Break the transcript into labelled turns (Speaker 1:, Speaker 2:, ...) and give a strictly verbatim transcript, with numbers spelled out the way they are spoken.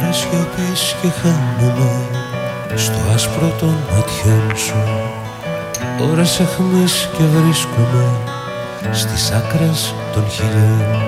Speaker 1: σιωπής και χάνομαι στο άσπρο των ματιών σου. Ώρες αιχμής και βρίσκομαι στις άκρες των χιλιών.